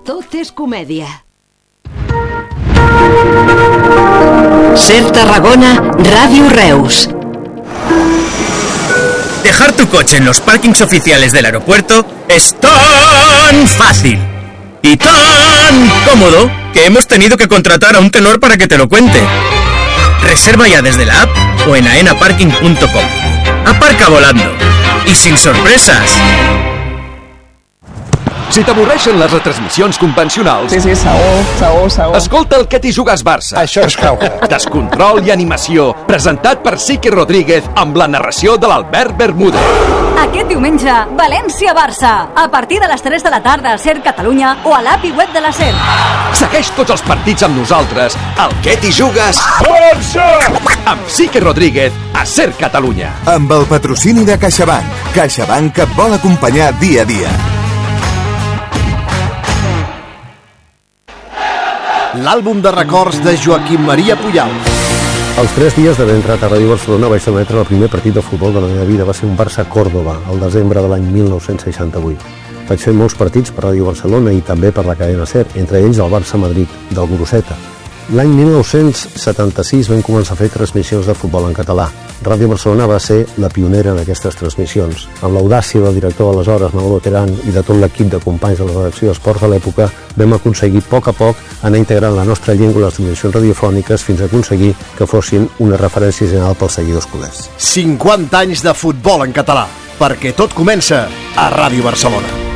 Tot és comèdia. Ser Tarragona, Ràdio Reus. Dejar tu coche en los parkings oficiales del aeropuerto es tan fácil y tan cómodo que hemos tenido que contratar a un tenor para que te lo cuente. Reserva ya desde la app o en aenaparking.com. Aparca volando y sin sorpresas. Si t'avorreixen les retransmissions convencionals... Sí, Saúl. Escolta el Què t'hi jugues Barça. Això és clau. Descontrol i animació, presentat per Sique Rodríguez amb la narració de l'Albert Bermúdez. Aquest diumenge, València-Barça, a partir de les 3 de la tarda a SER Catalunya o a l'app i web de la SER. Segueix tots els partits amb nosaltres, al Què t'hi jugues Barça! Amb Sique Rodríguez a SER Catalunya. Amb el patrocini de CaixaBank. CaixaBank que et vol acompanyar dia a dia. L'àlbum de records de Joaquim Maria Puyal. Els 3 dies d'haver entrat a Ràdio Barcelona vaig emetre el primer partit de futbol de la meva vida. Va ser un Barça-Còrdova, al desembre de l'any 1968. Vaig fer molts partits per Ràdio Barcelona i també per la cadena SER, entre ells el Barça-Madrid, del Groseta. L'any 1976 vam començar a fer transmissions de futbol en català. Ràdio Barcelona va ser la pionera en aquestes transmissions. Amb l'audàcia del director d'aleshores, Manolo Terán, i de tot l'equip de companys de la redacció d'Esports de l'època, vam aconseguir a poc anar integrant la nostra llengua a les transmissions radiofòniques fins a aconseguir que fossin una referència general pels seguidors culers. 50 anys de futbol en català, perquè tot comença a Ràdio Barcelona.